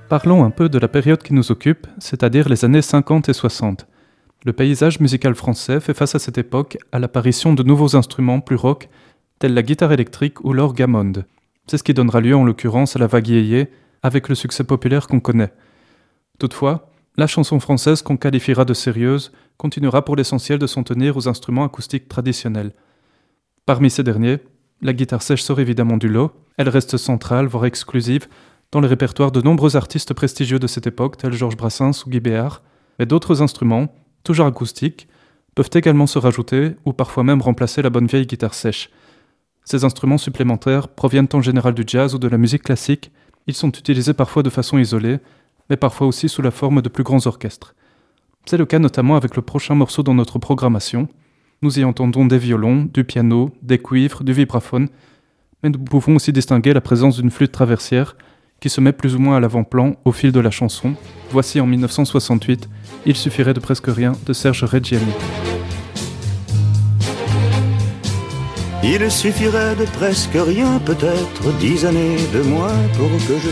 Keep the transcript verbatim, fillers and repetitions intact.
Parlons un peu de la période qui nous occupe, c'est-à-dire les années cinquante et soixante. Le paysage musical français fait face à cette époque à l'apparition de nouveaux instruments plus rock, tels la guitare électrique ou l'orgue Hammond. C'est ce qui donnera lieu en l'occurrence à la vague yéyé, avec le succès populaire qu'on connaît. Toutefois, la chanson française qu'on qualifiera de sérieuse continuera pour l'essentiel de s'en tenir aux instruments acoustiques traditionnels. Parmi ces derniers, la guitare sèche sort évidemment du lot, elle reste centrale, voire exclusive, dans le répertoire de nombreux artistes prestigieux de cette époque, tels Georges Brassens ou Guy Béard, mais d'autres instruments, toujours acoustiques, peuvent également se rajouter ou parfois même remplacer la bonne vieille guitare sèche. Ces instruments supplémentaires proviennent en général du jazz ou de la musique classique, ils sont utilisés parfois de façon isolée, mais parfois aussi sous la forme de plus grands orchestres. C'est le cas notamment avec le prochain morceau dans notre programmation. Nous y entendons des violons, du piano, des cuivres, du vibraphone, mais nous pouvons aussi distinguer la présence d'une flûte traversière qui se met plus ou moins à l'avant-plan au fil de la chanson. Voici en dix-neuf cent soixante-huit, Il suffirait de presque rien de Serge Reggiani. Il suffirait de presque rien, peut-être dix années de moins pour que je